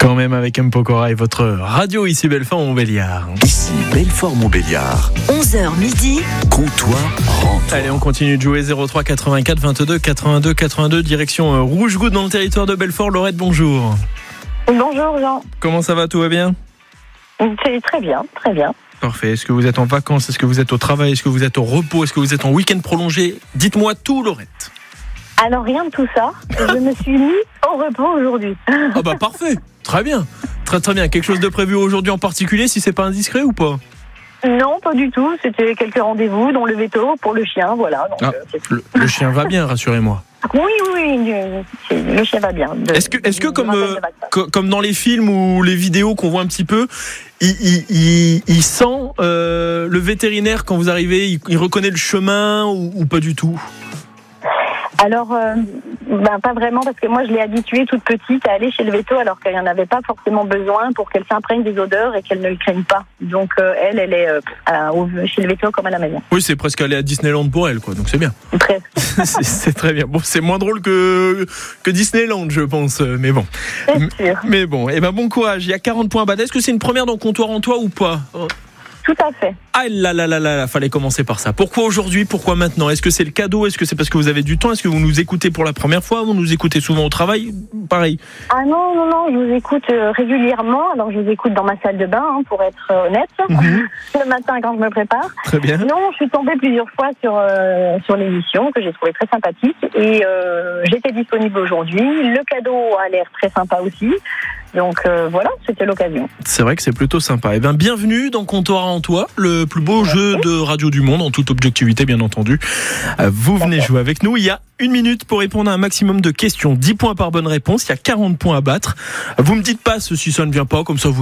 Quand même avec M. Pokora et votre radio ici Belfort-Montbéliard. Ici Belfort-Montbéliard. 11h midi. Comptoir rentre. Allez, on continue de jouer 03 84 22 82 82 direction Rouge-Goutte dans le territoire de Belfort. Laurette, bonjour. Bonjour Jean. Comment ça va, tout va bien? C'est très bien, très bien. Parfait. Est-ce que vous êtes en vacances? Est-ce que vous êtes au travail? Est-ce que vous êtes au repos? Est-ce que vous êtes en week-end prolongé? Dites-moi tout, Laurette. Alors rien de tout ça, je me suis mis au repos aujourd'hui. Ah bah parfait, très bien. Très très bien. Quelque chose de prévu aujourd'hui en particulier, si c'est pas indiscret ou pas? Non, pas du tout, c'était quelques rendez-vous, dont le veto pour le chien, voilà. Donc, le chien va bien, rassurez-moi. Oui, le chien va bien. Est-ce que comme dans les films ou les vidéos qu'on voit un petit peu, il sent le vétérinaire quand vous arrivez, il reconnaît le chemin ou pas du tout? Alors, pas vraiment, parce que moi je l'ai habituée toute petite à aller chez le véto alors qu'elle n'y en avait pas forcément besoin pour qu'elle s'imprègne des odeurs et qu'elle ne le craigne pas. Donc elle est chez le véto comme à la maison. Oui, c'est presque aller à Disneyland pour elle, quoi. Donc c'est bien. Presque. c'est très bien. Bon, c'est moins drôle que Disneyland, je pense. Mais bon. C'est sûr. Mais bon, bon courage. Il y a 40 points à battre. Est-ce que c'est une première dans Comptoir en toi ou pas? Tout à fait. Ah là, fallait commencer par ça. Pourquoi aujourd'hui? Pourquoi maintenant? Est-ce que c'est le cadeau? Est-ce que c'est parce que vous avez du temps? Est-ce que vous nous écoutez pour la première fois? Vous nous écoutez souvent au travail? Pareil. Ah non, je vous écoute régulièrement. Alors je vous écoute dans ma salle de bain, pour être honnête, le matin quand je me prépare. Très bien. Non, je suis tombée plusieurs fois sur l'émission que j'ai trouvée très sympathique et j'étais disponible aujourd'hui. Le cadeau a l'air très sympa aussi. Donc voilà, c'était l'occasion. C'est vrai que c'est plutôt sympa. Eh bien, bienvenue dans Comptoir en toi, le plus beau jeu de radio du monde, en toute objectivité bien entendu. Vous venez jouer avec nous. Il y a 1 minute pour répondre à un maximum de questions. 10 points par bonne réponse. Il y a 40 points à battre. Vous me dites pas si ça ne vient pas, comme ça vous